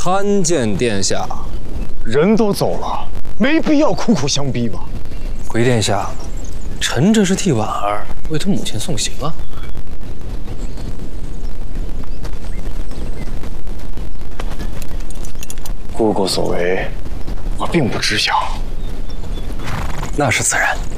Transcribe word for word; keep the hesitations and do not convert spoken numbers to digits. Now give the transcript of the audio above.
参见殿下。 人都走了，没必要苦苦相逼吧？ 回殿下，臣这是替婉儿为她母亲送行啊。 姑姑所为，我并不知晓。 那是自然。